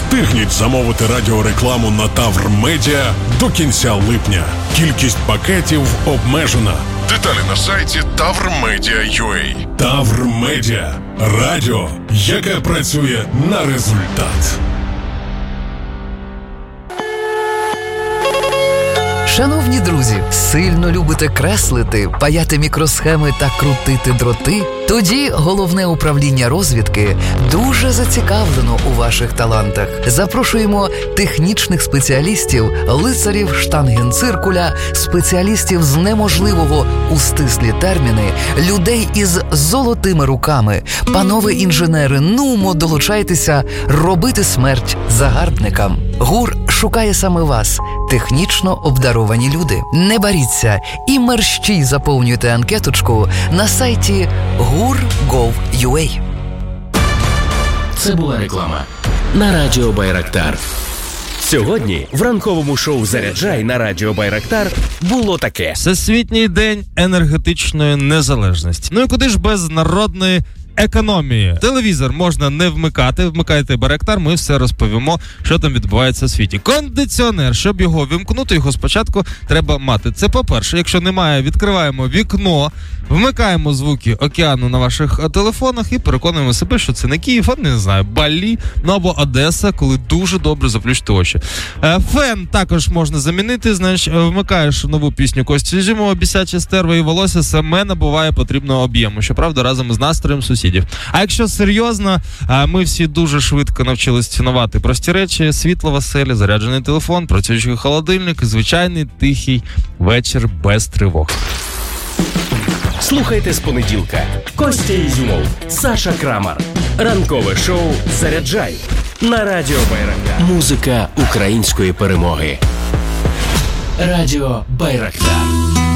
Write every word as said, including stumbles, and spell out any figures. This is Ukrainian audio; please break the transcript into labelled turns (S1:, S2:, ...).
S1: Встигніть замовити радіорекламу на Тавр Медіа до кінця липня. Кількість пакетів обмежена. Деталі на сайті тавр медіа крапка ю а. Тавр Медіа. Радіо, яке працює на результат.
S2: Шановні друзі, сильно любите креслити, паяти мікросхеми та крутити дроти? Тоді Головне управління розвідки дуже зацікавлено у ваших талантах. Запрошуємо технічних спеціалістів, лицарів штангенциркуля, спеціалістів з неможливого у стислі терміни, людей із золотими руками. Панове інженери, нумо долучайтеся робити смерть загарбникам. ГУР шукає саме вас, технічно обдаровані люди. Не боріться і мерщій заповнюйте анкеточку на сайті гур крапка гов крапка ю а.
S3: Це була реклама на Радіо Байрактар. Сьогодні в ранковому шоу «Заряджай» на Радіо Байрактар було таке.
S4: Всесвітній день енергетичної незалежності. Ну і куди ж без народної економії? Телевізор можна не вмикати, вмикайте Байрактар, ми все розповімо, що там відбувається в світі. Кондиціонер, щоб його вимкнути, його спочатку треба мати. Це по-перше, якщо немає, відкриваємо вікно, вмикаємо звуки океану на ваших телефонах і переконуємо себе, що це не Київ, а не знаю, Балі, ну або Одеса, коли дуже добре заплющити очі. Фен також можна замінити, знаєш, вмикаєш нову пісню Кості Ізюмова «Бісяче стерво» і волосся саме набуває потрібного об'єму, щоправда, разом із настроєм сусідів. А якщо серйозно, ми всі дуже швидко навчились цінувати прості речі: світло в оселі, заряджений телефон, працюючий холодильник і звичайний тихий вечір без тривог.
S3: Слухайте з понеділка. Костя Ізюмов, Саша Крамар. Ранкове шоу «Заряджай» на Радіо Байрактар. Музика української перемоги. Радіо Байрактар.